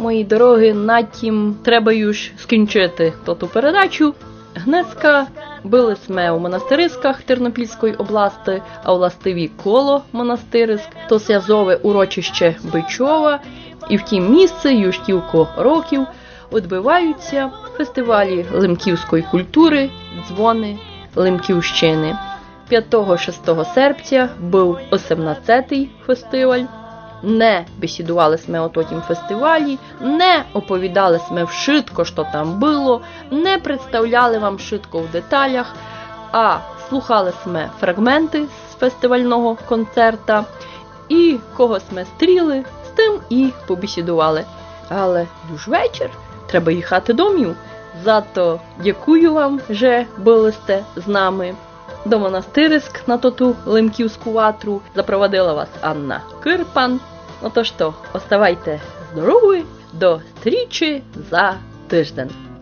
мої дороги, натім треба юж скінчити ту передачу. Гнеска були сме у монастириськах Тернопільської області, а властиві коло монастириськ, то связове урочище Бичова, і в тім місці юж кілько років відбуваються фестивалі лемківської культури, дзвони Лемківщини. 5-6 серпня був 18-й фестиваль. Не бесідували сме о тім фестивалі, не оповідали сме вшитко, що там було, не представляли вам шитко в деталях, а слухали сме фрагменти з фестивального концерта і кого сме стріли, з тим і побесідували. Але юж вечір, треба їхати домів. Зато дякую вам, що були сте з нами. До монастириськ на ту лемківську ватру запровадила вас Анна Кирпан. Ну то що, оставайте здорові, до зустрічі за тиждень.